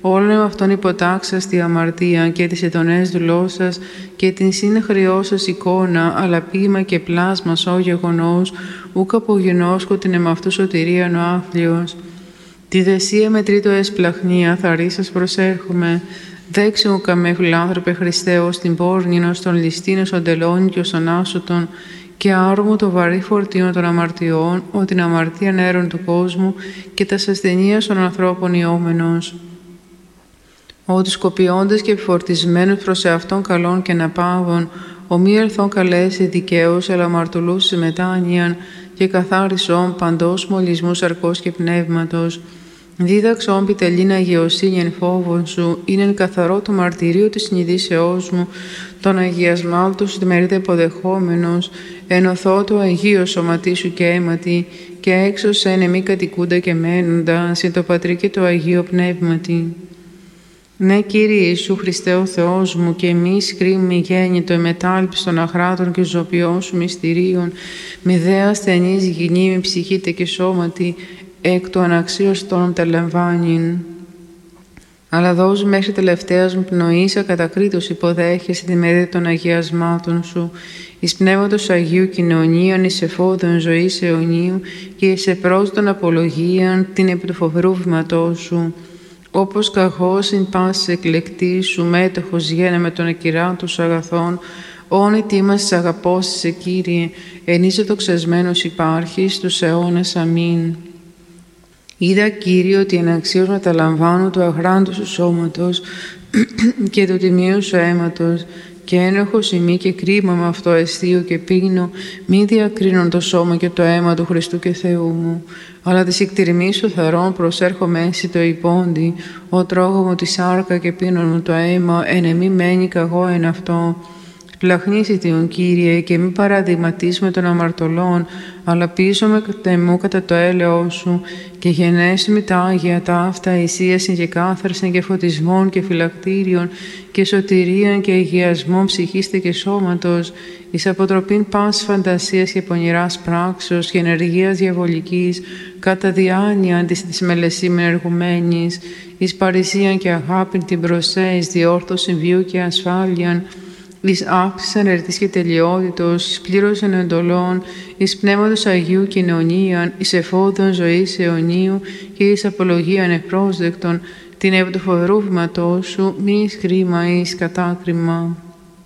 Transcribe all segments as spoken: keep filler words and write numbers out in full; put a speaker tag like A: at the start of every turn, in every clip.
A: όλων με αυτόν υποτάξας τη αμαρτία και τις ειδονές δουλώσας και την σύνεχριό σας εικόνα, αλλά ποίημα και πλάσμα σώ γεγονός, ούκ απογενώσκω την εμαυτού σωτηρίαν ο άφλιος. Τη δεσία με τρίτο εσπλαχνία θαρή σας προσέρχομαι. Δέξε μου καμέ φιλάνθρωπε Χριστέ, ως την πόρνην, ως τον ληστήν, ως τον τελώνη και ως τον άσωτον, και άρωμο το βαρύ φορτίο των αμαρτιών, ο την αμαρτία νέρων του κόσμου και τα ασθενείας των ανθρώπων ιόμενος. Ότι σκοπιώντες και επιφορτισμένους προς εαυτόν καλών και αναπαύων, ο μη ελθόν καλέσει δικαίους, αλλά αμαρτωλούς σε μετάνοιαν και καθάρισον παντός μολυσμού σαρκός και πνεύματος. Δίδαξον πιτελήν αγιοσύνη εν φόβον σου, είναι εν καθαρό το μαρτυρίο της συνειδήσεώς μου, τον αγιασμάλτο σου μερίδα υποδεχόμενος, ενωθώ το αγίο σωματί σου και αίματι, και έξωσε εν μη κατοικούντα και μένοντα, συν το Πατρί και το Αγίο Πνεύματι. Ναι, Κύριε Ιησού Χριστέ ο Θεός μου, και εμείς κρίμη γέννητο εμετάλπιστον των αχράτων και ζωοποιών σου μυστηρίων, μη δε ασθενής γυνή, μη ψυχήτε και σώματι, εκ του αναξίως των τελαμβάνειν. Αλλά δώσ' μέχρι τελευταίας μου πνοής ακατακρίτως υποδέχεσαι τη μερίδα των αγιασμάτων σου, εις πνεύματος Αγίου κοινωνίαν, εις εφόδων ζωής αιωνίου και εις επρόσδον απολογίαν την επί του φοβερού βήματός σου. Όπως καχώς ειν πάσης εκλεκτής σου μέτοχος γένε με τον ακυράτους αγαθών, όνοι τίμας αγαπώσεις σε Κύριε, ενίσε το ξεσμένος υπάρχεις στους αιώνας. Αμήν. Είδα, Κύριε, ότι αναξίως μεταλαμβάνω του αγράντου σου σώματος και του τιμίου σου αίματος, και ένοχος ημί και κρίμα με αυτό αισθείο και πίνω, μη διακρίνον το σώμα και το αίμα του Χριστού και Θεού μου. Αλλά της εκτιρμής σου θερών προσέρχομαι εσύ το υπόντι, ο τρώγω μου τη σάρκα και πίνω μου το αίμα, εν εμή μένει καγώ εν αυτό. Πλαχνίσι Τον, Κύριε, και μη παραδειγματίς με των αμαρτωλών, αλλά πίσω με τεμού κατά το έλεος σου, και γενέσου με τα Άγια ταύτα, εισίασιν και κάθαρσιν και φωτισμών και φυλακτήριων και σωτηρίαν και αγιασμών ψυχίστε και σώματος, εις αποτροπήν πάσης φαντασίας και πονηράς πράξεως και ενεργείας διαβολικής, κατά διάνοιαν της της μελεσίμεν εργουμένης, εις παρησίαν και αγάπην την προσέ, εις διόρθωσιν βίου και ασφάλειαν, εις αύξησαν ερτής και τελειότητος, εις πλήρωσαν εντολών, εις πνεύματος Αγίου κοινωνίαν, εις εφόδων ζωής αιωνίου και εις απολογίαν ευπρόσδεκτον, την επί του φοβερού βήματός σου, μη εις κρίμα εις κατάκριμα.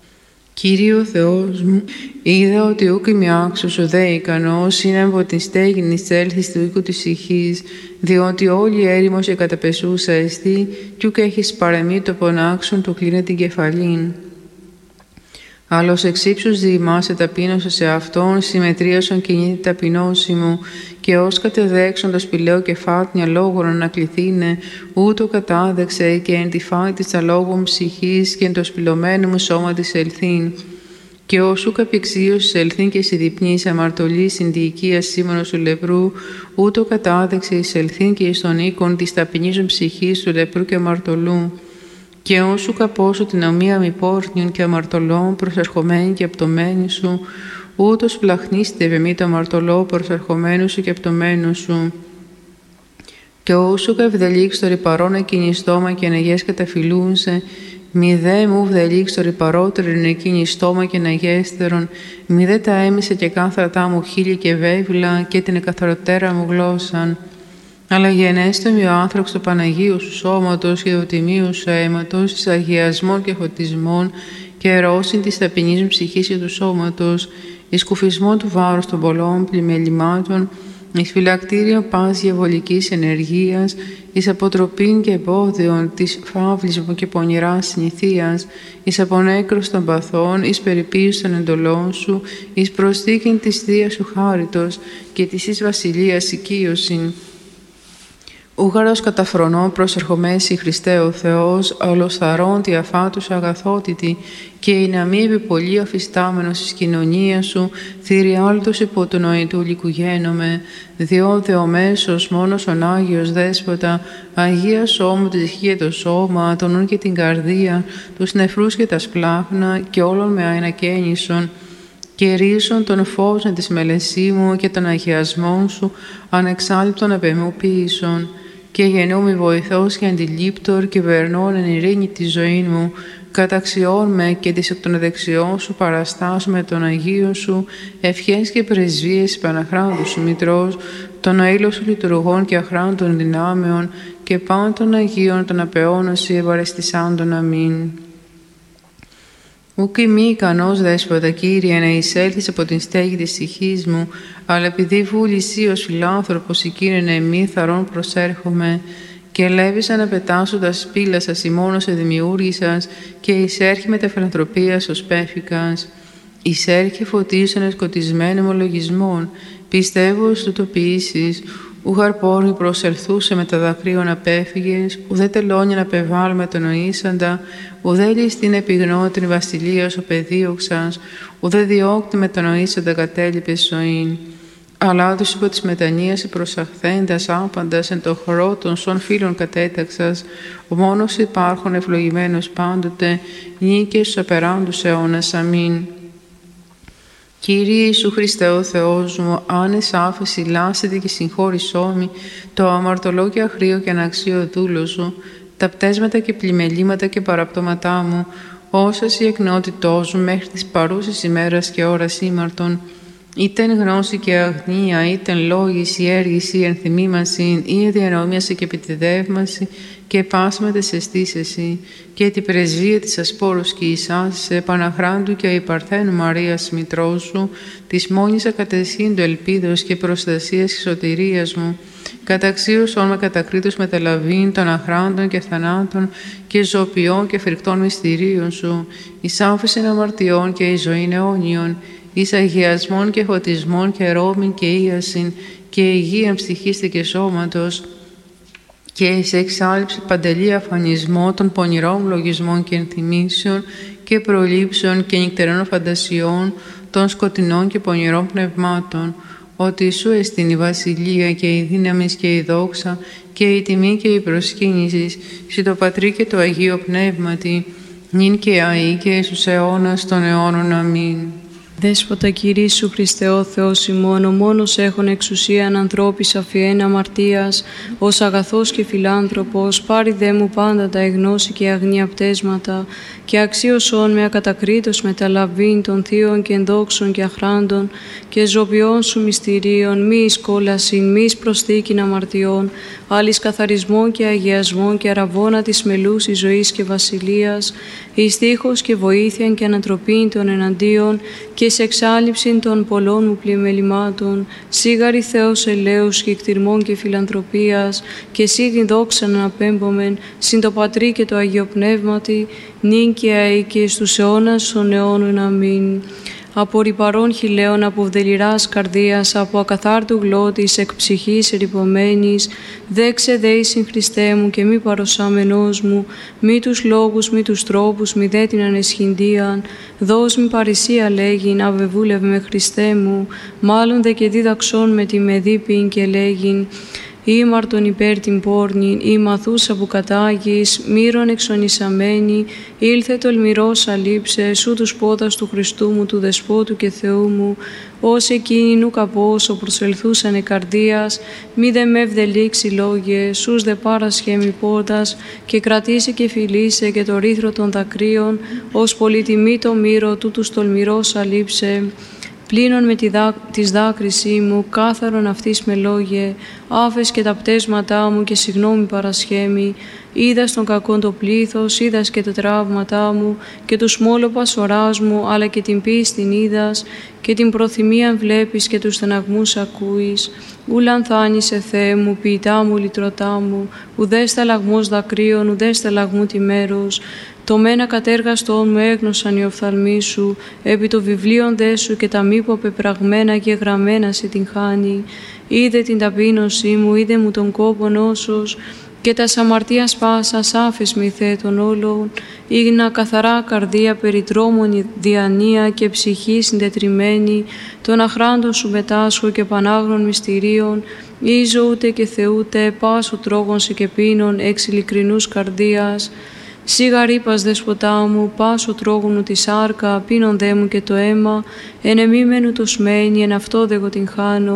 A: Κύριε ο Θεός μου, είδα ότι ούκ είμαι άξιος ο δε ικανός, είναι από την στέγην εις έλθεις του οίκου της ηχής, διότι όλη έρημος και καταπεσούσα εστί, κι ούκ έχεις παρεμεί το πονάξον του κλείνε την κεφαλήν. Άλλος εξ ύψους διημάσαι ταπείνωσα σε αυτόν, συμμετρίασον κινείται ταπεινώση μου, και ως κατεδέξον το σπηλαίο κεφάτνια λόγων ανακληθήνε, ούτω κατάδεξε και εν τη φάη της αλόγων ψυχής και εν το σπηλωμένο μου σώμα της ελθύν. Και όσου καπηξίως ελθύν και συδιπνής αμαρτωλής συν τη οικία σήμανος του λεπρού, ούτω κατάδεξε εις ελθύν και εις τον οίκον της ταπεινίζων ψυχής του λεπρού και αμαρτωλού. Και όσου καπώσου την ομοία μη πόρνιων και αμαρτωλών προσερχομένη και απτωμένη σου, ούτως πλαχνίστε ευεμή το αμαρτωλό προσερχομένου σου και απτωμένου σου. Και όσου καυδελίξ το ρηπαρόν εκείνη στόμα και νεγές καταφυλούνσε, μη δε μου βδελίξ το ρηπαρότερον εκείνη στόμα και νεγέστερον, μη δε τα έμισε και κάθρατά μου χείλη και βέβυλα και την εκαθαροτέρα μου γλώσσαν. Αλλά γενέστε με ο άνθρωπος του Παναγίου σου σώματος και του τιμίου σου αίματος, εις αγιασμών και φωτισμών και ερώσιν της ταπεινής μου ψυχής και του σώματος, εις κουφισμό του βάρους των πολλών πλημελημάτων, εις φυλακτήριο πας διαβολικής ενεργείας, εις αποτροπήν και εμπόδιων της φαύλης μου και πονηράς συνηθείας, εις απονέκρος των παθών, εις περιποίηση των εντολών σου, εις προσθήκην της Θείας σου χάριτος και της εις βασιλείας οικείωσιν. Ούγαρος καταφρονών προσερχομέσι Χριστέ ο Θεός, ολοσθαρών τη αφάτους αγαθότητη, και η να μη επιπολή αφιστάμενος εις κοινωνία σου, θηριάλτος υπό του νοητού λικουγένομαι, διό δεομέσος μόνος ον Άγιος Δέσποτα, Αγία σώμου τη ψυχή και το σώμα, τον νουν και την καρδία, τους νεφρούς και τα σπλάχνα, και όλων με αενακαίνισον, και ρίσον των φόβων της μελεσίμου και των αγιασμών σου, ανεξάλληπτον απεμού ποιησον. και γεννούμαι βοηθός και αντιλήπτορ και βερνών εν ειρήνη τη ζωή μου, καταξιών με και της εκ των δεξιών σου παραστάσου με τον Αγίο σου, ευχές και πρεσβείες Παναχράντου σου Μητρός, των αήλων σου λειτουργών και αχράντων δυνάμεων και πάντων των Αγίων των απεώνωση ευαρεστησάντων. Αμήν. Ουκ μη ικανός δέσποτα, Κύριε, να εισέλθεις από την στέγη της ψυχής μου, αλλά επειδή βούλησή ως φιλάνθρωπος εκείνη εμή θαρών προσέρχομαι, και ελεύησα να πετάσω τα σπήλα σας ημώνος εδημιούργησας και εισέρχει με τα φιλανθρωπίας ως πέφικας. Εισέρχει φωτίσον εσκοτισμένων ομολογισμών, πιστεύω ως τούτο ποιήσεις, ου χαρπόρνη προσελθούσε με τα δακρύων απέφυγες, ουδέ τελώνια να πεβάλ με τον οήσαντα, ουδέ ληστήν επιγνώτην βασιλείας ο παιδίωξας, ουδέ διώκτη με τον οήσαντα κατέλειπες ζωήν. Αλλά τους υπό της μετανοίας προσαχθέντας άπαντας εν το χορό των σων φίλων κατέταξας, ο μόνος υπάρχον ευλογημένος πάντοτε, νίκες στους απεράντους αιώνας. Αμήν. Κύριε Ιησού Χριστέ ο Θεός μου, άνες άφεση λάσετε και συγχώρησόμη το αμαρτωλό και αχρίο και αναξίο δούλο σου, τα πτέσματα και πλημελήματα και παραπτώματά μου, όσας η εκνότητός μου μέχρι της παρούσης ημέρας και ώρας ήμαρτον, ήτεν γνώση και αγνία, ήτεν λόγηση, έργηση, ενθυμήμαση, ή διανόμιαση και επιτεδεύμαση, και πάσματα σε στήσεση, και την πρεσβεία της ασπόρους και εισάς, Παναχράντου και η Παρθένου Μαρίας Μητρός σου, της μόνης ακατεσχύντου ελπίδος και προστασίας και σωτηρίας μου, καταξίωσον με κατακρίτους μεταλαβήν των αχράντων και θανάτων και ζωοποιών και φρικτών μυστηρίων σου, εις άφησιν αμαρτιών και εις ζωήν αιώνιον, εις αγιασμών και φωτισμών και ρόμην και ίασιν και υγείαν ψυχής και σώματος, και εις εξάλληψη παντελή αφανισμό των πονηρών λογισμών και ενθυμίσεων και προλήψεων και νυχτερών φαντασιών των σκοτεινών και πονηρών πνευμάτων, ότι σου εστίν η βασιλεία και η δύναμη και η δόξα και η τιμή και η προσκύνηση σε το Πατρί και το Αγίο Πνεύματι, νυν και αεί και στους αιώνας των αιώνων. Αμήν.
B: Δέσποτα Κύριε Ιησού Χριστέ ο Θεός ημών, ο μόνος έχων εξουσίαν ανθρώπης αφιέν αμαρτίας, ως αγαθός και φιλάνθρωπος, πάρει δε μου πάντα τα εγνώση και αγνία πτέσματα, και αξίωσον με ακατακρίτως μεταλαβήν των θείων και ενδόξων και αχράντων και ζωπιών σου μυστηρίων, μη εις κόλασιν, μη εις προσθήκην αμαρτιών, άλλης καθαρισμών και αγιασμών και αραβώνα της μελούσης ζωής και βασιλείας, εις τείχος και βοήθειαν και ανατροπήν των εναντίον και σε εξάλληψην των πολλών μου πλημελημάτων, σίγαρη Θεός ελέους και εκτιρμών και φιλανθρωπίας, και εσύ την δόξα να απέμπομεν, συν το Πατρί και το Αγίο Πνεύματι, νυν και αεί και στους αιώνας των αιώνων. Αμήν. Από ρυπαρών χιλέων, από βδελιράς καρδίας, από ακαθάρτου γλώτης, εκ ψυχής ερυπωμένης, δέξε δε εις Χριστέ μου και μη παροσάμενός μου, μη τους λόγους, μη τους τρόπους, μη δε την ανεσχυντίαν, δώσ' μη παρησία λέγειν, αβεβούλευ με Χριστέ μου, μάλλον δε και δίδαξόν με τη μεδίπην και λέγειν, ήμαρτον υπέρ την πόρνην, ή μαθούσα που κατάγεις, μύρον εξονισαμένη, ήλθε τολμηρός αλείψε, σου τους πόδας του Χριστού μου, του Δεσπότου και Θεού μου, ως εκείνοι νου καπόσο προσελθούσανε καρδίας, μη δε με ευδελίξει λόγε, σούς δε παρασχέμι πόδας, και κρατήσει και φιλήσε και το ρήθρο των δακρύων, ως πολυτιμή το μύρο του τους τολμηρός αλείψε. Πλύνων με τη δά, της δάκρυσή μου, κάθαρον αυτής με λόγε, άφες και τα πτέσματά μου και συγγνώμη παρασχέμι, είδας τον κακόν το πλήθος, είδας και τα τραύματά μου, και τους μόλοπας οράς μου, αλλά και την πίστην είδας, και την προθυμίαν βλέπεις και τους στεναγμούς ακούεις. Ου λανθάνησε Θεέ μου, ποιητά μου, λυτρωτά μου, ουδέ σταλαγμός δακρύων, ουδέ σταλαγμού τη μέρος. Το μένα κατέργαστόν μου έγνωσαν οι οφθαλμοί σου, επί το βιβλίον δε σου και τα μήπω πεπραγμένα και γραμμένα σε την χάνει. Είδε την ταπείνωσή μου, είδε μου τον κόπον όσος, και τα αμαρτίας πάσας άφες μη Θεέ των όλων, ήγνα καθαρά καρδία περιτρόμων διανία και ψυχή συντετριμένη, των αχράντων σου μετάσχω και πανάγνων μυστηρίων, ίζω ούτε και θεούτε, πάσο τρόγων σε και πίνων, εξ ειλικρινούς καρδίας. Σίγα ρήπας δεσποτά μου, πάσο τρόγωνου τη σάρκα, πίνον δε μου και το αίμα, εν εμίμενου το σμένει, εν αυτό δε εγώ την χάνω.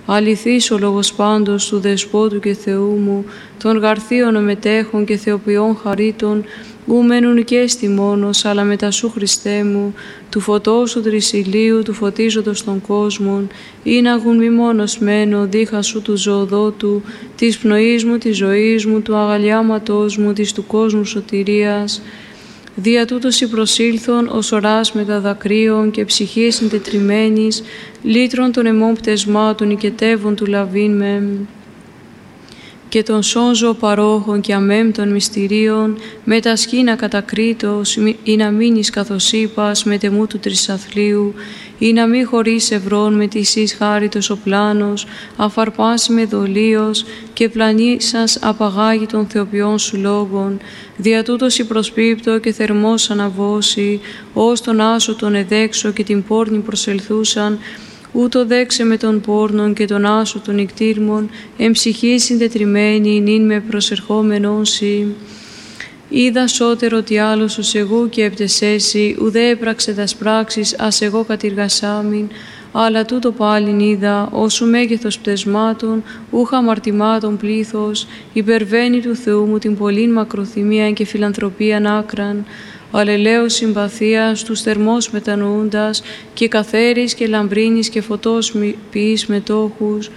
B: αληθής ο λόγος πάντως του Δεσπότου και Θεού μου, των γαρθίων ομετέχων και θεοποιών χαρίτων, ου μένουν και στη μόνος, αλλά μετά σου Χριστέ μου, του φωτός του τρισιλίου, του φωτίζοντος των κόσμων, ή να γουν μη μόνος μένω, δίχα σου του ζωοδότου, της πνοής μου, της ζωής μου, του αγαλιάματός μου, της του κόσμου σωτηρίας. Δια τούτος η προσήλθον ως οράς μετά δακρύων και ψυχής συντετριμένης, λύτρων των αιμών πτεσμάτων οικετεύων του λαβήν με, και των σώζω παρόχων και αμέμπτων μυστηρίων, με τα σκήνα κατακρίτως, ή να μείνεις καθώς είπας με τεμού του τρισαθλίου, ή να μη χωρίς ευρών με τη εις χάριτος ο πλάνος, αφαρπάσει με δολίος και πλανήσας απαγάγει των θεοποιών σου λόγων. Δια τούτος η προσπίπτω και θερμός αναβώσει, ως τον άσο τον εδέξω και την πόρνη προσελθούσαν, ούτω δέξε με τον πόρνον και τον άσο των νικτήρμων, εν ψυχή συντετριμένη, νυν με προσερχόμενον σοι. Είδα σώτερο τι άλλος ως εγώ και έπτεσέσι, ουδέ έπραξε τας πράξεις, ας εγώ κατηργασάμιν, αλλά τούτο πάλιν είδα, όσου μέγεθος πτεσμάτων, ούχα αμαρτημάτων πλήθος, υπερβαίνει του Θεού μου την πολλήν μακροθυμία και φιλανθρωπίαν άκραν, αλλελέως συμπαθίας, τους θερμός μετανοούντας, και καθαίρης και λαμπρίνης και φωτός ποιείς μετόχους,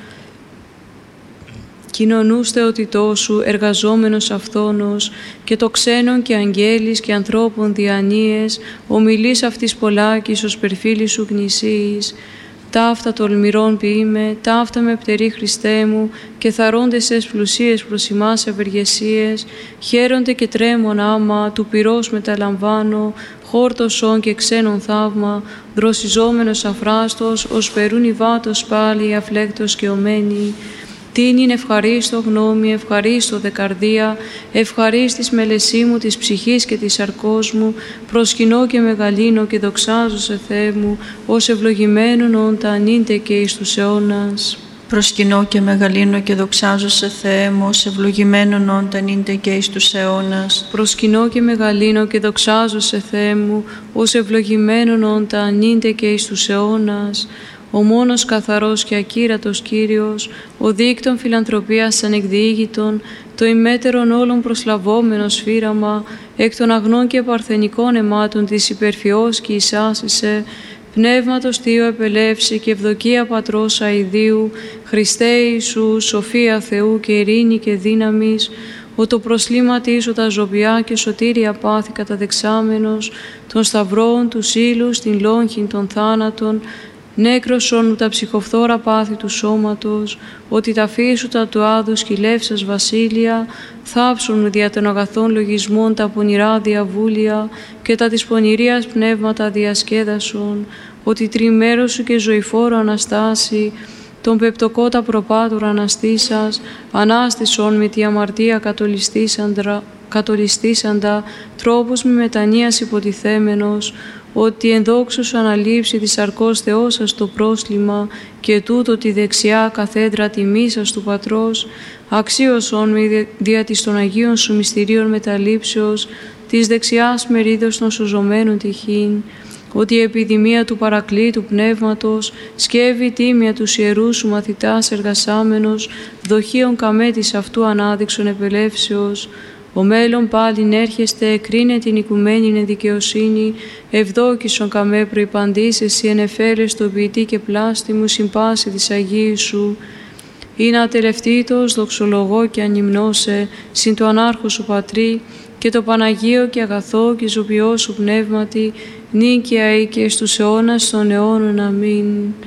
B: κοινωνούς θεοτητός σου, εργαζόμενος αυθόνος, και το ξένον και αγγέλης και ανθρώπων διανοίες, ομιλείς αυτής πολλάκης ως περφίλη σου γνησίης. Ταύτα τολμηρών ποιείμαι, ταύτα με πτερή Χριστέ μου, και θαρώντες εσ πλουσίες προς ημάς ευεργεσίες, χαίρονται και τρέμον άμα, του πυρός μεταλαμβάνω, χόρτωσον και ξένον θαύμα, δροσιζόμενος αφράστος, ως περούν υβάτος πάλι, αφλέκτος και ομένη. Τιν είναι ευχαρίστω γνώμη, ευχαρίστω δε καρδία, ευχαρίστης μελεσί μου της ψυχής και της σαρκός μου, προσκυνώ και μεγαλύνω και δοξάζω σε Θεέ μου, ως ευλογημένον όντα ανήντε και εις τους αιώνας.
C: Προσκυνώ και μεγαλύνω και δοξάζω σε Θεέ μου, ως ευλογημένον όντα ανήντε και εις τους αιώνας.
B: Προσκυνώ και μεγαλύνω και δοξάζω σε Θεέ μου, ως ευλογημένον όντα ανήντε και εις τους αιώνας. Ο μόνος καθαρός και ακύρατος Κύριος, ο δίκτων φιλανθρωπίας ανεκδιήγητον, το ημέτερον όλων προσλαβόμενος φύραμα, εκ των αγνών και παρθενικών αιμάτων της υπερφιός και εισάσισε, πνεύματος Θείο επελεύση και ευδοκία Πατρός αηδίου, Χριστέ Ιησού, σοφία Θεού και ειρήνη και δύναμης, ο το προσλήματί σου τα ζωβιά και σωτήρια πάθη καταδεξάμενος, των σταυρών, του ύλους, την λόγχην των θάνατων, νέκρωσον τα ψυχοφθόρα πάθη του σώματος, ότι τα φύσου τα του άδου σκυλεύσας βασίλεια, θάψουν δια των αγαθών λογισμών τα πονηρά διαβούλια και τα της πονηρίας πνεύματα διασκέδασον, ότι τριμέρος σου και ζωηφόρο Αναστάση, τον πεπτοκότα προπάτουρα αναστήσας, ανάστησον με τη αμαρτία κατολιστήσαντα, κατολιστήσαντα τρόπους μη μετανοίας υποτιθέμενος, ότι εν δόξου σου αναλήψει της σαρκός Θεός σας το πρόσλημα και τούτο τη δεξιά καθέδρα τιμής σας του Πατρός, αξίωσον με δια της των Αγίων σου μυστηρίων μεταλήψεως, της δεξιάς μερίδος των σωζωμένων τυχήν, ότι η επιδημία του παρακλήτου πνεύματος σκεύει τίμια τους ιερούς σου μαθητάς εργασάμενος, δοχείων καμέτης αυτού ανάδειξον επελεύσεως. Ο μέλλον πάλιν έρχεστε, κρίνε την οικουμένην δικαιοσύνη, ευδόκησον καμέ προϋπαντής, εσύ ενεφέλες το ποιητή και πλάστη μου συμπάση της Αγίου σου. Είναι ατελευτήτως, δοξολογώ και ανυμνώσε, συν το ανάρχο σου Πατρί, και το Παναγίο και αγαθό και ζωπιό σου πνεύματι, νίκαια ή και στους αιώνας των αιώνων. Αμήν.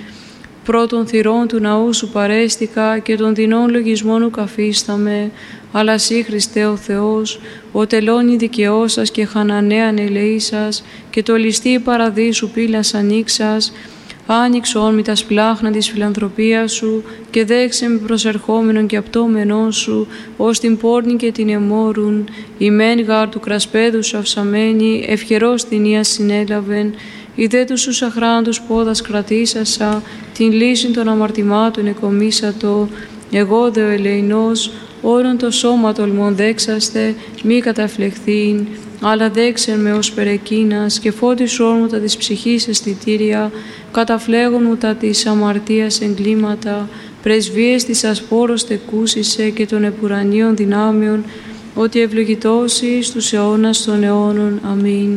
B: Πρώτων θυρών του ναού σου παρέστηκα και των δεινών λογισμών ουκαφίσταμε, αλλά σύ Χριστέ ο Θεός, ο τελώνει δικαιώσας και χανανέαν ελεήσας, και το ληστή παραδείσου πύλας ανοίξας, άνοιξον μη τα σπλάχνα της φιλανθρωπίας σου και δέξε με προσερχόμενον και απτώμενόν σου, ως την πόρνη και την εμόρουν, η μεν γάρ του κρασπέδου σου αυσαμένη, ευχερός την ία συνέλαβεν, οι δε τους σου αχράντους πόδας κρατήσασα, την λύση των αμαρτημάτων εκομίσατο, εγώ δε ο ελεηνός, όρον το σώμα τολμών δέξαστε, μη καταφλεχθήν, αλλά δέξεν με ως περεκίνας και φώτισόν μου τα της ψυχής αισθητήρια, καταφλέγον μου τα της αμαρτίας εγκλήματα, πρεσβείες της ασπόρος τεκούσισε και των επουρανίων δυνάμεων, ότι ευλογητώσει στους αιώνας των αιώνων. Αμήν.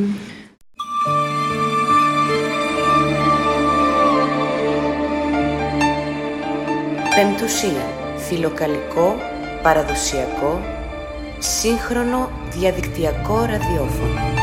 D: Πεμπτουσία. Φιλοκαλικό, παραδοσιακό, σύγχρονο διαδικτυακό ραδιόφωνο.